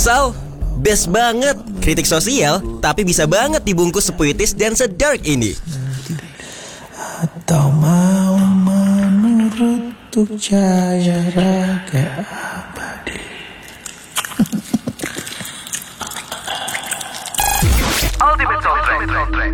Sal, best banget. Kritik sosial, tapi bisa banget dibungkus sepuitis dan sedark ini. Atau mau menurut cahaya raga abadi. Ultimate Soundtrack.